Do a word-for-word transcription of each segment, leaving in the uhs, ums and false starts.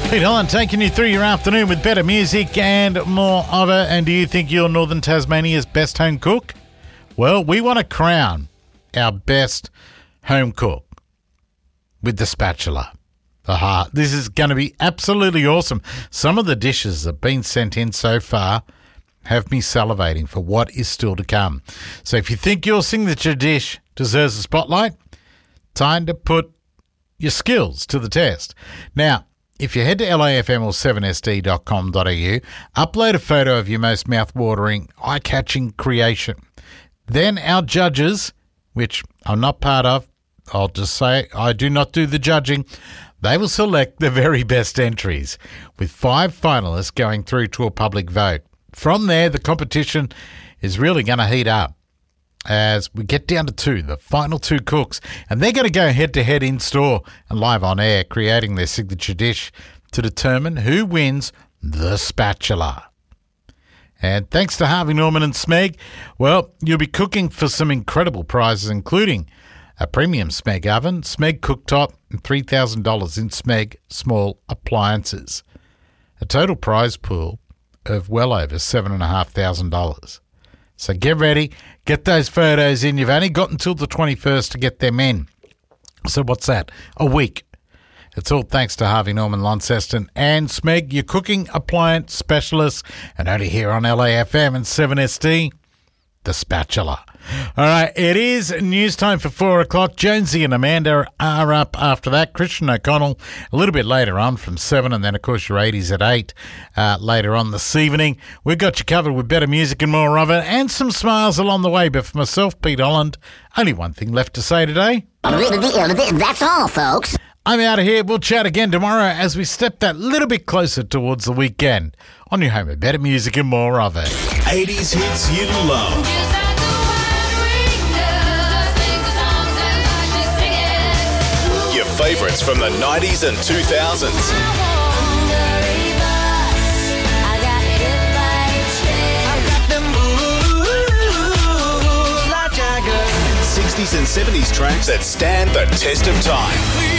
Pete Holland taking you through your afternoon with better music and more of it. And do you think you're Northern Tasmania's best home cook? Well, we want to crown our best home cook with the spatula. Aha, this is going to be absolutely awesome. Some of the dishes that have been sent in so far have me salivating for what is still to come. So if you think your signature dish deserves a spotlight, time to put your skills to the test. Now, if you head to L A F M or seven S D dot com dot a u, upload a photo of your most mouth-watering, eye-catching creation. Then our judges, which I'm not part of, I'll just say I do not do the judging, they will select the very best entries, with five finalists going through to a public vote. From there, the competition is really going to heat up as we get down to two, the final two cooks, and they're going to go head-to-head in-store and live on air, creating their signature dish to determine who wins the spatula. And thanks to Harvey Norman and Smeg, well, you'll be cooking for some incredible prizes, including a premium Smeg oven, Smeg cooktop, and three thousand dollars in Smeg small appliances. A total prize pool of well over seven thousand five hundred dollars. So get ready, get those photos in. You've only got until the twenty-first to get them in. So what's that? A week. It's all thanks to Harvey Norman, Launceston and Smeg, your cooking appliance specialists, and only here on L A F M and seven S D, the spatula. All right, it is news time for four o'clock. Jonesy and Amanda are up after that. Christian O'Connell a little bit later on from seven, and then, of course, your eighties at eight uh, later on this evening. We've got you covered with better music and more of it, and some smiles along the way. But for myself, Pete Holland, only one thing left to say today. That's all, folks. I'm out of here. We'll chat again tomorrow as we step that little bit closer towards the weekend on your home of better music and more of it. eighties hits you love. Your favourites from the nineties and two thousands. sixties and seventies tracks that stand the test of time.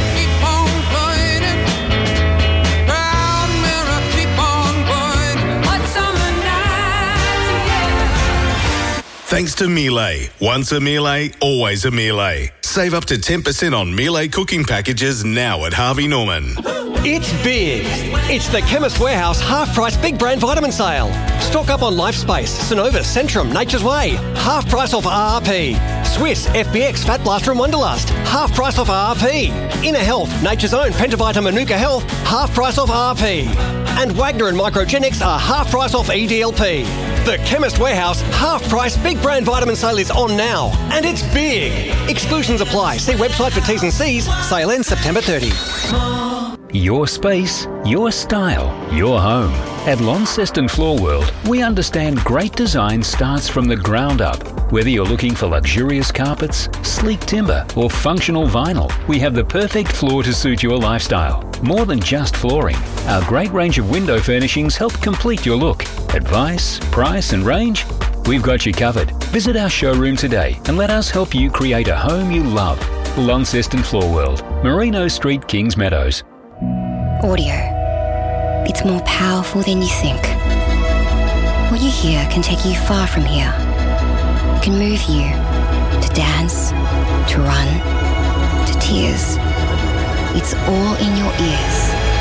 Thanks to Miele. Once a Miele, always a Miele. Save up to ten percent on Miele cooking packages now at Harvey Norman. It's big. It's the Chemist Warehouse half-price big brand vitamin sale. Stock up on LifeSpace, Synovus, Centrum, Nature's Way. Half price off R R P. Swiss, F B X, Fat Blaster and Wonderlust. Half price off R R P. Inner Health, Nature's Own, Pentavita Manuka Health. Half price off R R P. And Wagner and Microgenics are half price off E D L P. The Chemist Warehouse half-price big brand vitamin sale is on now. And it's big. Exclusions apply. See website for T's and C's. Sale ends September thirtieth. Your space, your style, your home. At Launceston Floor World, we understand great design starts from the ground up. Whether you're looking for luxurious carpets, sleek timber, or functional vinyl, we have the perfect floor to suit your lifestyle. More than just flooring, our great range of window furnishings help complete your look. Advice, price, and range? We've got you covered. Visit our showroom today and let us help you create a home you love. Launceston Floor World, Merino Street, Kings Meadows. Audio. It's more powerful than you think. What you hear can take you far from here. It can move you to dance, to run, to tears. It's all in your ears.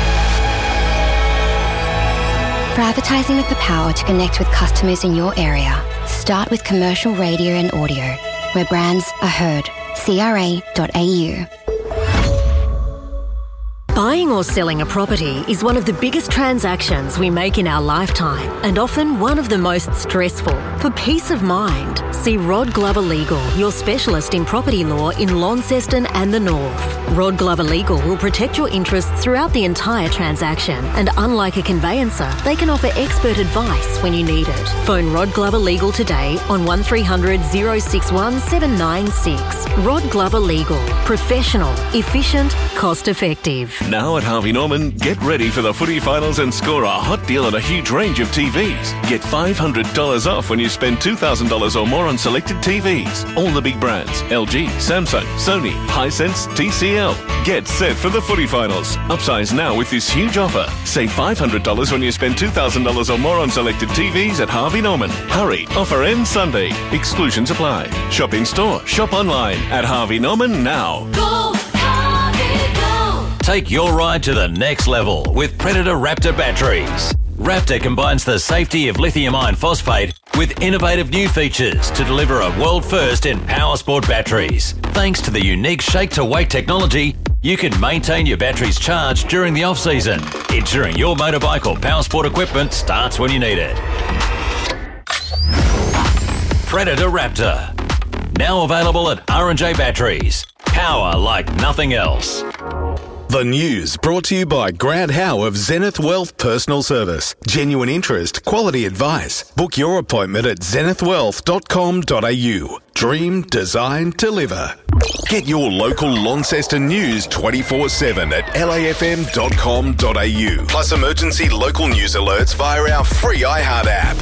For advertising with the power to connect with customers in your area, start with commercial radio and audio, where brands are heard. C R A dot A U. Buying or selling a property is one of the biggest transactions we make in our lifetime and often one of the most stressful. For peace of mind, see Rod Glover Legal, your specialist in property law in Launceston and the North. Rod Glover Legal will protect your interests throughout the entire transaction, and unlike a conveyancer, they can offer expert advice when you need it. Phone Rod Glover Legal today on one three hundred, oh six one, seven nine six. Rod Glover Legal. Professional, efficient, cost effective. Now at Harvey Norman, get ready for the footy finals and score a hot deal on a huge range of T Vs. Get five hundred dollars off when you spend two thousand dollars or more on selected T Vs. All the big brands, L G, Samsung, Sony, Hisense, T C L. Get set for the footy finals. Upsize now with this huge offer. Save five hundred dollars when you spend two thousand dollars or more on selected T Vs at Harvey Norman. Hurry, offer ends Sunday. Exclusions apply. Shop in store, shop online at Harvey Norman now. Go, Harvey, go! Take your ride to the next level with Predator Raptor batteries. Raptor combines the safety of lithium iron phosphate with innovative new features to deliver a world first in power sport batteries. Thanks to the unique shake-to-weight technology, you can maintain your batteries charged during the off-season, ensuring your motorbike or power sport equipment starts when you need it. Predator Raptor. Now available at R and J Batteries. Power like nothing else. The news brought to you by Grant Howe of Zenith Wealth Personal Service. Genuine interest, quality advice. Book your appointment at zenith wealth dot com dot a u. Dream, design, deliver. Get your local Launceston news twenty-four seven at l a f m dot com dot a u. Plus emergency local news alerts via our free iHeart app.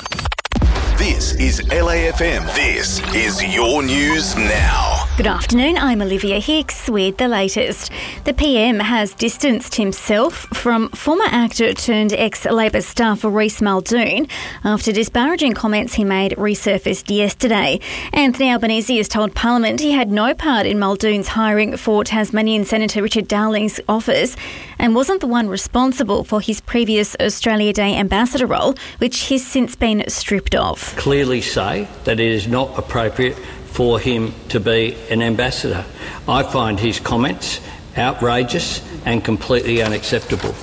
This is L A F M. This is your news now. Good afternoon, I'm Olivia Hicks with the latest. The P M has distanced himself from former actor turned ex-Labor staffer Reece Muldoon after disparaging comments he made resurfaced yesterday. Anthony Albanese has told Parliament he had no part in Muldoon's hiring for Tasmanian Senator Richard Darling's office and wasn't the one responsible for his previous Australia Day ambassador role, which he's since been stripped of. Clearly say that it is not appropriate for him to be an ambassador. I find his comments outrageous and completely unacceptable.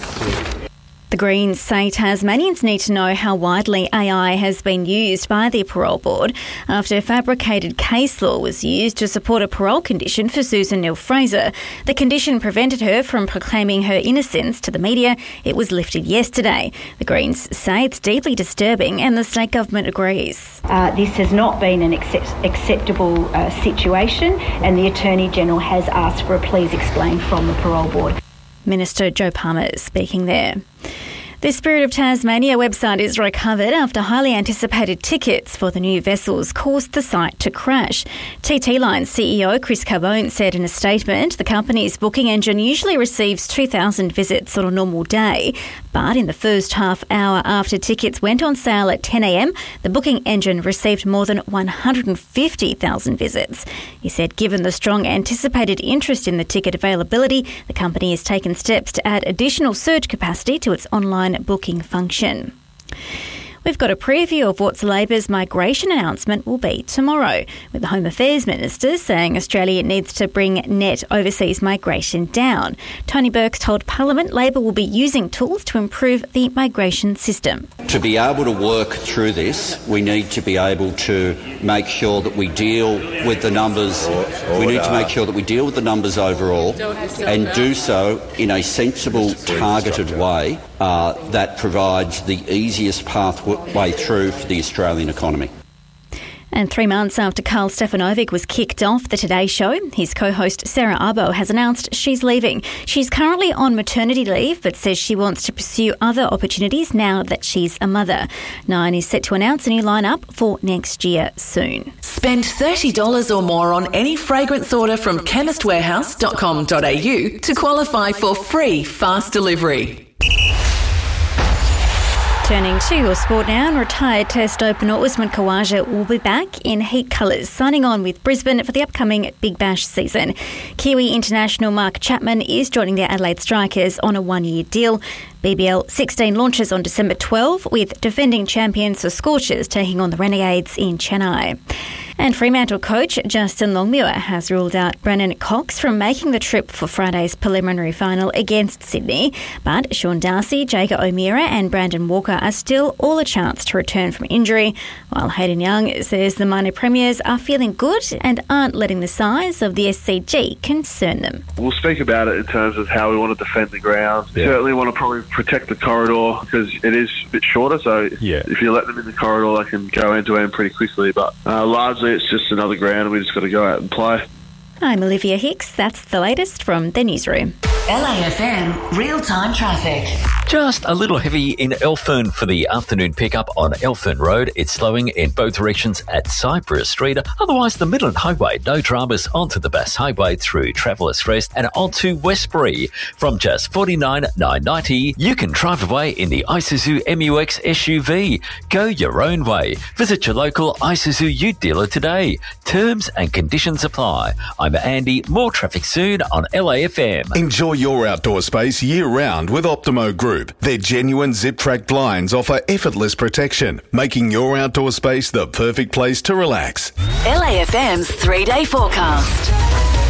The Greens say Tasmanians need to know how widely A I has been used by the parole board after fabricated case law was used to support a parole condition for Susan Neal-Fraser. The condition prevented her from proclaiming her innocence to the media. It was lifted yesterday. The Greens say it's deeply disturbing and the state government agrees. Uh, this has not been an accept- acceptable uh, situation and the Attorney-General has asked for a please explain from the parole board. Minister Joe Palmer speaking there. The Spirit of Tasmania website is recovered after highly anticipated tickets for the new vessels caused the site to crash. T T Line's C E O Chris Carbone said in a statement the company's booking engine usually receives two thousand visits on a normal day, but in the first half hour after tickets went on sale at ten a m, the booking engine received more than one hundred fifty thousand visits. He said given the strong anticipated interest in the ticket availability, the company has taken steps to add additional surge capacity to its online booking function. We've got a preview of what Labor's migration announcement will be tomorrow, with the Home Affairs Minister saying Australia needs to bring net overseas migration down. Tony Burke told Parliament Labor will be using tools to improve the migration system. To be able to work through this, we need to be able to make sure that we deal with the numbers. We need to make sure that we deal with the numbers overall and do so in a sensible, targeted way uh, that provides the easiest pathway way through for the Australian economy. And three months after Carl Stefanovic was kicked off the Today Show, his co-host Sarah Arbo has announced she's leaving. She's currently on maternity leave, but says she wants to pursue other opportunities now that she's a mother. Nine is set to announce a new lineup for next year soon. Spend thirty dollars or more on any fragrance order from chemist warehouse dot com dot a u to qualify for free fast delivery. Turning to your sport now, and retired Test opener Usman Khawaja will be back in heat colours, signing on with Brisbane for the upcoming Big Bash season. Kiwi international Mark Chapman is joining the Adelaide Strikers on a one-year deal. B B L sixteen launches on December twelfth, with defending champions the Scorchers taking on the Renegades in Chennai. And Fremantle coach Justin Longmuir has ruled out Brennan Cox from making the trip for Friday's preliminary final against Sydney. But Sean Darcy, Jacob O'Meara and Brandon Walker are still all a chance to return from injury, while Hayden Young says the minor premiers are feeling good and aren't letting the size of the S C G concern them. We'll speak about it in terms of how we want to defend the ground. Yeah. Certainly want to probably protect the corridor because it is a bit shorter, so yeah. if you let them in the corridor, they can go end to end pretty quickly. But uh, largely it's just another ground and we just got to go out and play. I'm Olivia Hicks. That's the latest from the newsroom. L A F M Real Time Traffic. Just a little heavy in Elfern for the afternoon pickup on Elfern Road. It's slowing in both directions at Cypress Street. Otherwise, the Midland Highway, no dramas onto the Bass Highway through Travelers Rest and onto Westbury. From just forty-nine thousand nine hundred ninety dollars, you can drive away in the Isuzu M U X S U V. Go your own way. Visit your local Isuzu Ute dealer today. Terms and conditions apply. I'm Andy. More traffic soon on L A F M. Enjoy your outdoor space year-round with Optimo Group. Their genuine zip-track blinds offer effortless protection, making your outdoor space the perfect place to relax. L A F M's three-day forecast.